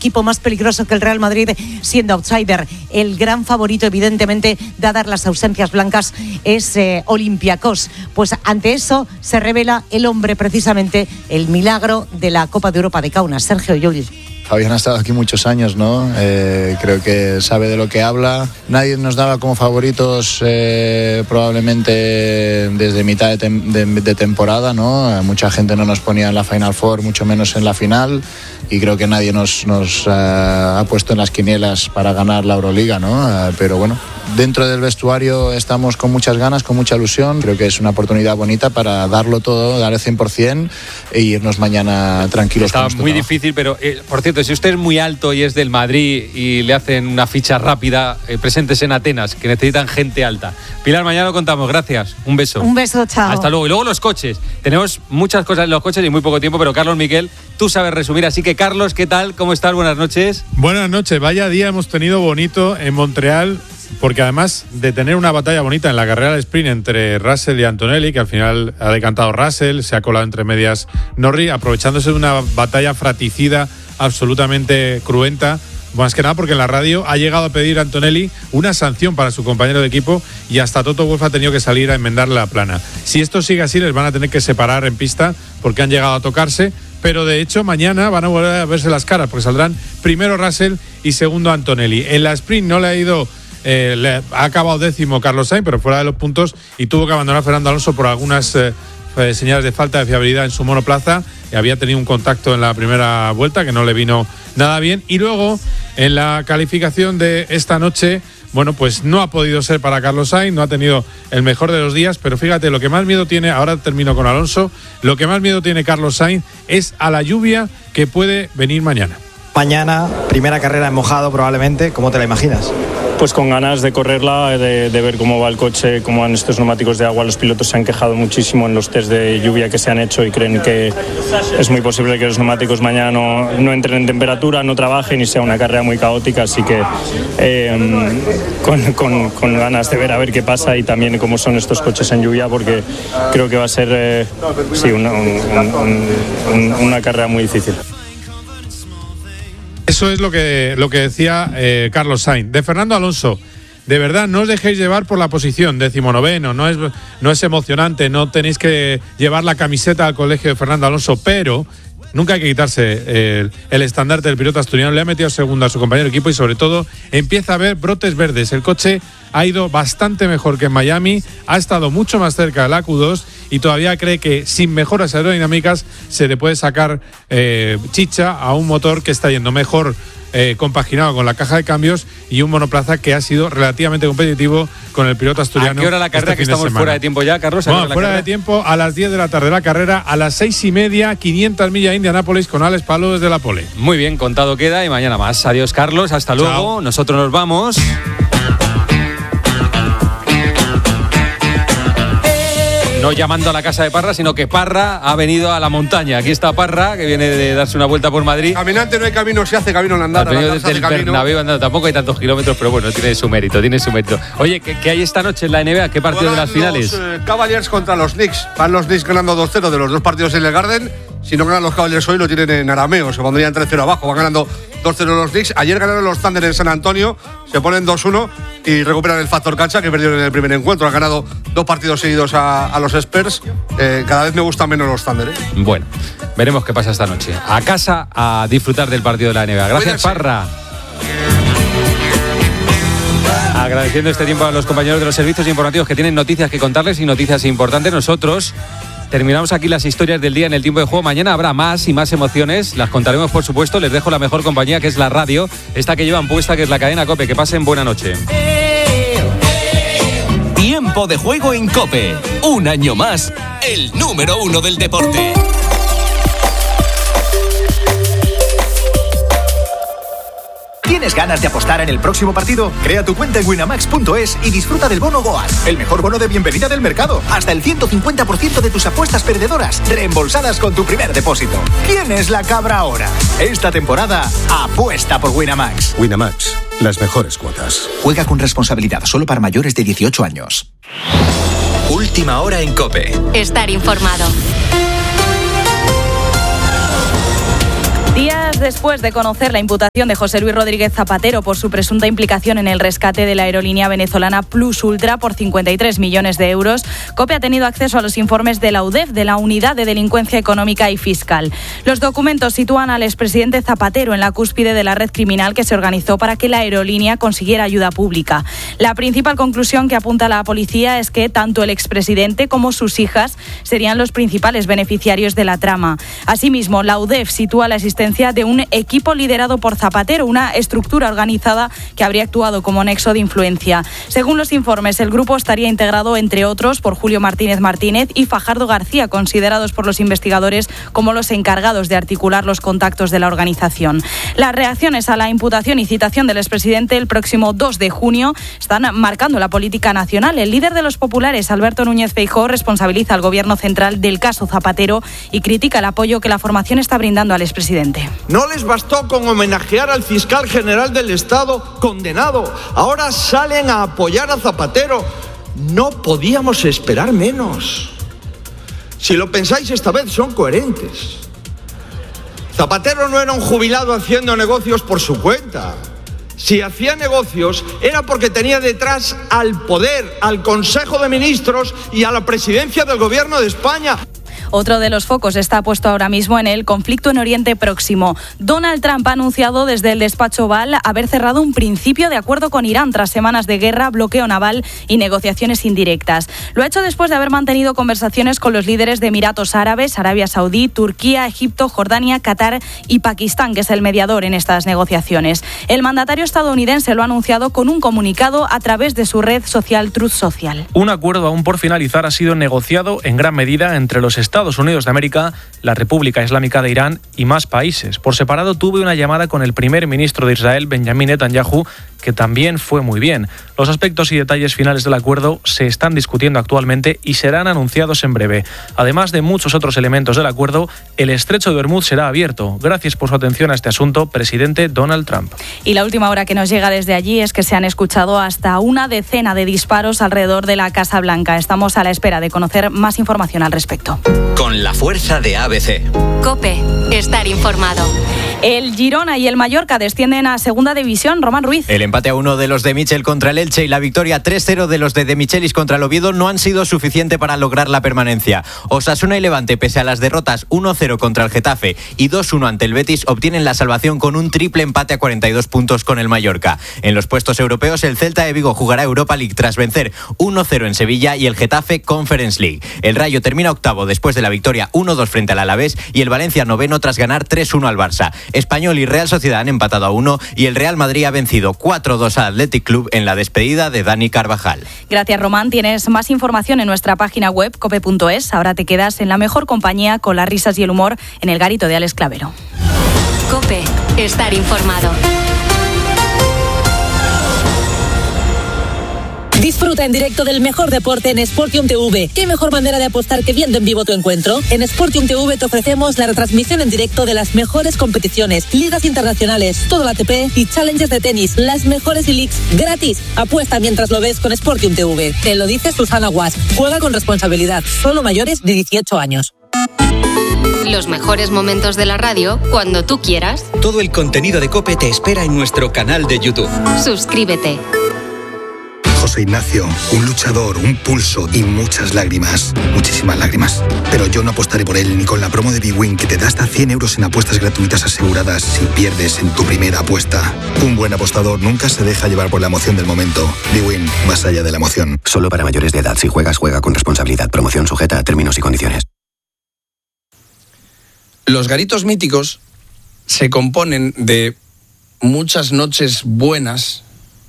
equipo más peligroso que el Real Madrid, siendo outsider. El gran favorito, evidentemente, dadas las ausencias blancas, es Olympiacos. Pues ante eso se revela el hombre, precisamente, el milagro de la Copa de Europa de Kaunas, Sergio Llull. Fabián ha estado aquí muchos años, ¿no? Creo que sabe de lo que habla. Nadie nos daba como favoritos probablemente desde mitad de temporada, ¿no? Mucha gente no nos ponía en la Final Four, mucho menos en la final, y creo que nadie nos ha puesto en las quinielas para ganar la Euroliga, ¿no? Pero bueno, dentro del vestuario estamos con muchas ganas, con mucha ilusión. Creo que es una oportunidad bonita para darlo todo, dar el 100% e irnos mañana tranquilos. Está muy difícil, pero por cierto, si usted es muy alto y es del Madrid y le hacen una ficha rápida, presentes en Atenas, que necesitan gente alta. Pilar, mañana lo contamos. Gracias. Un beso. Un beso, chao. Hasta luego. Y luego los coches. Tenemos muchas cosas en los coches y muy poco tiempo, pero Carlos Miquel, tú sabes resumir. Así que, Carlos, ¿qué tal? ¿Cómo estás? Buenas noches. Buenas noches. Vaya día hemos tenido bonito en Montreal, porque además de tener una batalla bonita en la carrera de sprint entre Russell y Antonelli, que al final ha decantado Russell, se ha colado entre medias Norris, aprovechándose de una batalla fratricida absolutamente cruenta, más que nada porque en la radio ha llegado a pedir a Antonelli una sanción para su compañero de equipo y hasta Toto Wolff ha tenido que salir a enmendarle la plana. Si esto sigue así, les van a tener que separar en pista porque han llegado a tocarse, pero de hecho mañana van a volver a verse las caras porque saldrán primero Russell y segundo Antonelli. En la sprint no le ha ido... ha acabado 10º Carlos Sainz, pero fuera de los puntos, y tuvo que abandonar Fernando Alonso por algunas señales de falta de fiabilidad en su monoplaza. Había tenido un contacto en la primera vuelta que no le vino nada bien, y luego en la calificación de esta noche, bueno, pues no ha podido ser para Carlos Sainz, no ha tenido el mejor de los días, pero fíjate, lo que más miedo tiene, ahora termino con Alonso, lo que más miedo tiene Carlos Sainz es a la lluvia que puede venir mañana. Mañana, primera carrera en mojado probablemente, ¿cómo te la imaginas? Pues con ganas de correrla, de ver cómo va el coche, cómo van estos neumáticos de agua. Los pilotos se han quejado muchísimo en los test de lluvia que se han hecho y creen que es muy posible que los neumáticos mañana no entren en temperatura, no trabajen y sea una carrera muy caótica. Así que con ganas de ver a ver qué pasa y también cómo son estos coches en lluvia, porque creo que va a ser una carrera muy difícil. Eso es lo que decía Carlos Sainz. De Fernando Alonso, de verdad, no os dejéis llevar por la posición, 19º, no es emocionante, no tenéis que llevar la camiseta al colegio de Fernando Alonso, pero nunca hay que quitarse el estandarte del piloto asturiano. Le ha metido segundo a su compañero de equipo y sobre todo empieza a ver brotes verdes. El coche ha ido bastante mejor que en Miami, ha estado mucho más cerca de la Q2 y todavía cree que sin mejoras aerodinámicas se le puede sacar chicha a un motor que está yendo mejor compaginado con la caja de cambios y un monoplaza que ha sido relativamente competitivo con el piloto asturiano. ¿A qué hora la carrera, que estamos fuera de tiempo ya, Carlos? Bueno, fuera de tiempo, a las 10 de la tarde la carrera, a las 6:30, 500 millas de Indianápolis con Alex Palou desde la pole. Muy bien, contado queda y mañana más. Adiós, Carlos, hasta luego. Chao. Nosotros nos vamos. No llamando a la casa de Parra, sino que Parra ha venido a la montaña. Aquí está Parra, que viene de darse una vuelta por Madrid. Caminante no hay camino, se hace camino al andar. Ha venido desde el Bernabéu andando. Tampoco hay tantos kilómetros, pero bueno, tiene su mérito, Oye, ¿qué hay esta noche en la NBA? ¿Qué partido de las finales? Los Cavaliers contra los Knicks. Van los Knicks ganando 2-0 de los dos partidos en el Garden. Si no ganan los Cavaliers hoy, lo tienen en arameo. Se pondrían 3-0 abajo. Van ganando 2-0 los Knicks. Ayer ganaron los Thunder en San Antonio. Se ponen 2-1 y recuperan el factor cancha que perdieron en el primer encuentro. Han ganado 2 partidos seguidos a los Spurs. Cada vez me gustan menos los Thunder. Bueno, veremos qué pasa esta noche. A casa a disfrutar del partido de la NBA. Gracias, Parra. Agradeciendo este tiempo a los compañeros de los servicios informativos que tienen noticias que contarles y noticias importantes. Nosotros terminamos aquí las historias del día en el tiempo de juego. Mañana habrá más y más emociones. Las contaremos, por supuesto. Les dejo la mejor compañía, que es la radio. Esta que llevan puesta, que es la cadena COPE. Que pasen buena noche. Tiempo de juego en COPE. Un año más, el número 1 del deporte. ¿Tienes ganas de apostar en el próximo partido? Crea tu cuenta en winamax.es y disfruta del bono Goal, el mejor bono de bienvenida del mercado. Hasta el 150% de tus apuestas perdedoras reembolsadas con tu primer depósito. ¿Quién es la cabra ahora? Esta temporada, apuesta por Winamax. Winamax, las mejores cuotas. Juega con responsabilidad, solo para mayores de 18 años. Última hora en COPE. Estar informado. Días después de conocer la imputación de José Luis Rodríguez Zapatero por su presunta implicación en el rescate de la aerolínea venezolana Plus Ultra por 53 millones de euros, COPE ha tenido acceso a los informes de la UDEF, de la Unidad de Delincuencia Económica y Fiscal. Los documentos sitúan al expresidente Zapatero en la cúspide de la red criminal que se organizó para que la aerolínea consiguiera ayuda pública. La principal conclusión que apunta la policía es que tanto el expresidente como sus hijas serían los principales beneficiarios de la trama. Asimismo, la UDEF sitúa la existencia de un equipo liderado por Zapatero, una estructura organizada que habría actuado como nexo de influencia. Según los informes, el grupo estaría integrado, entre otros, por Julio Martínez Martínez y Fajardo García, considerados por los investigadores como los encargados de articular los contactos de la organización. Las reacciones a la imputación y citación del expresidente el próximo 2 de junio están marcando la política nacional. El líder de los populares, Alberto Núñez Feijóo, responsabiliza al gobierno central del caso Zapatero y critica el apoyo que la formación está brindando al expresidente. No les bastó con homenajear al fiscal general del Estado condenado. Ahora salen a apoyar a Zapatero. No podíamos esperar menos. Si lo pensáis, esta vez son coherentes. Zapatero no era un jubilado haciendo negocios por su cuenta. Si hacía negocios era porque tenía detrás al poder, al Consejo de Ministros y a la presidencia del Gobierno de España. Otro de los focos está puesto ahora mismo en el conflicto en Oriente Próximo. Donald Trump ha anunciado desde el despacho Oval haber cerrado un principio de acuerdo con Irán tras semanas de guerra, bloqueo naval y negociaciones indirectas. Lo ha hecho después de haber mantenido conversaciones con los líderes de Emiratos Árabes, Arabia Saudí, Turquía, Egipto, Jordania, Qatar y Pakistán, que es el mediador en estas negociaciones. El mandatario estadounidense lo ha anunciado con un comunicado a través de su red social Truth Social. Un acuerdo aún por finalizar ha sido negociado en gran medida entre los Estados Unidos de América, la República Islámica de Irán y más países. Por separado tuve una llamada con el primer ministro de Israel, Benjamín Netanyahu, que también fue muy bien. Los aspectos y detalles finales del acuerdo se están discutiendo actualmente y serán anunciados en breve. Además de muchos otros elementos del acuerdo, el estrecho de Hormuz será abierto. Gracias por su atención a este asunto, presidente Donald Trump. Y la última hora que nos llega desde allí es que se han escuchado hasta una decena de disparos alrededor de la Casa Blanca. Estamos a la espera de conocer más información al respecto. Con la fuerza de ABC. COPE. Estar informado. El Girona y el Mallorca descienden a Segunda División. Román Ruiz. El empate a 1 de los de Michel contra el Elche y la victoria 3-0 de los de Michelis contra el Oviedo no han sido suficiente para lograr la permanencia. Osasuna y Levante, pese a las derrotas 1-0 contra el Getafe y 2-1 ante el Betis, obtienen la salvación con un triple empate a 42 puntos con el Mallorca. En los puestos europeos, el Celta de Vigo jugará Europa League tras vencer 1-0 en Sevilla y el Getafe Conference League. El Rayo termina octavo después de la victoria 1-2 frente al Alavés y el Valencia noveno tras ganar 3-1 al Barça. Español y Real Sociedad han empatado a 1 y el Real Madrid ha vencido 4-2 al Athletic Club en la despedida de Dani Carvajal. Gracias, Román. Tienes más información en nuestra página web cope.es. Ahora te quedas en la mejor compañía con las risas y el humor en el garito de Alex Clavero. COPE. Estar informado. Disfruta en directo del mejor deporte en Sportium TV. ¿Qué mejor manera de apostar que viendo en vivo tu encuentro? En Sportium TV te ofrecemos la retransmisión en directo de las mejores competiciones, ligas internacionales, todo el ATP y challenges de tenis, las mejores e-leagues gratis. Apuesta mientras lo ves con Sportium TV. Te lo dice Susana Guas. Juega con responsabilidad. Solo mayores de 18 años. Los mejores momentos de la radio cuando tú quieras. Todo el contenido de COPE te espera en nuestro canal de YouTube. Suscríbete. José Ignacio, un luchador, un pulso y muchas lágrimas. Muchísimas lágrimas. Pero yo no apostaré por él ni con la promo de bwin que te da hasta 100 euros en apuestas gratuitas aseguradas si pierdes en tu primera apuesta. Un buen apostador nunca se deja llevar por la emoción del momento. bwin, más allá de la emoción. Solo para mayores de edad. Si juegas, juega con responsabilidad. Promoción sujeta a términos y condiciones. Los garitos míticos se componen de muchas noches buenas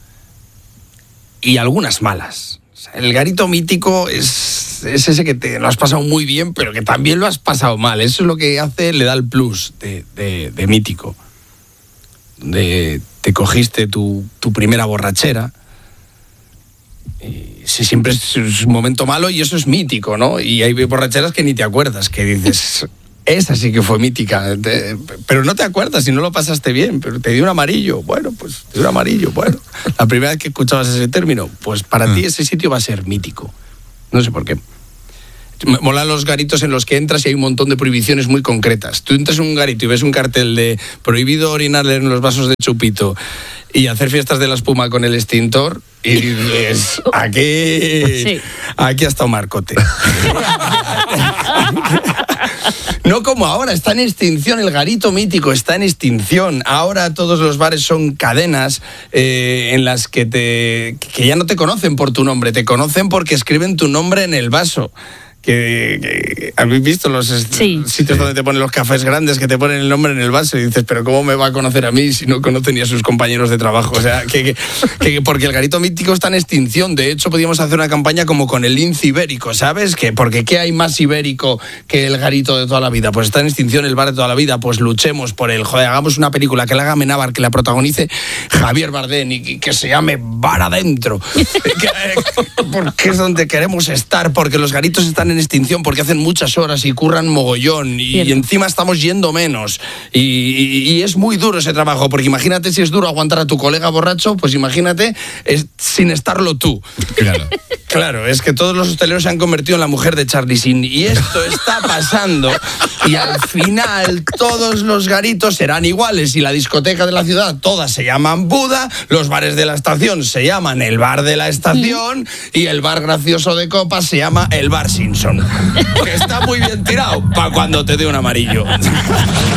y algunas malas. O sea, el garito mítico es ese que te lo has pasado muy bien, pero que también lo has pasado mal. Eso es lo que le da el plus de mítico. Te cogiste tu primera borrachera. Y si siempre es un momento malo y eso es mítico, ¿no? Y hay borracheras que ni te acuerdas, que dices... Esa sí que fue mítica, pero no te acuerdas si no lo pasaste bien, pero te dio un amarillo, bueno, pues te dio un amarillo, bueno. La primera vez que escuchabas ese término, pues para ti ese sitio va a ser mítico, no sé por qué. Me molan los garitos en los que entras y hay un montón de prohibiciones muy concretas. Tú entras en un garito y ves un cartel de prohibido orinar en los vasos de chupito y hacer fiestas de la espuma con el extintor y dices, aquí ha estado Marcote. No como ahora, está en extinción, el garito mítico está en extinción. Ahora todos los bares son cadenas en las que ya no te conocen por tu nombre, te conocen porque escriben tu nombre en el vaso. Que ¿habéis visto los sitios donde te ponen los cafés grandes que te ponen el nombre en el vaso y dices, pero ¿cómo me va a conocer a mí si no conoce ni a sus compañeros de trabajo? O sea, porque el garito mítico está en extinción. De hecho, podríamos hacer una campaña como con el lince ibérico, ¿sabes? Porque ¿qué hay más ibérico que el garito de toda la vida? Pues está en extinción el bar de toda la vida. Pues luchemos por él. Joder, hagamos una película que la haga Amenábar, que la protagonice Javier Bardem y que se llame Bar Adentro. Porque es donde queremos estar, porque los garitos están en extinción, porque hacen muchas horas y curran mogollón y encima estamos yendo menos y es muy duro ese trabajo, porque imagínate si es duro aguantar a tu colega borracho, pues imagínate sin estarlo tú. Claro, es que todos los hosteleros se han convertido en la mujer de Charlie Sheen y esto está pasando y al final todos los garitos serán iguales y la discoteca de la ciudad todas se llaman Buda, los bares de la estación se llaman el bar de la estación y el bar gracioso de copas se llama el bar Simpson, que está muy bien tirado para cuando te dé un amarillo.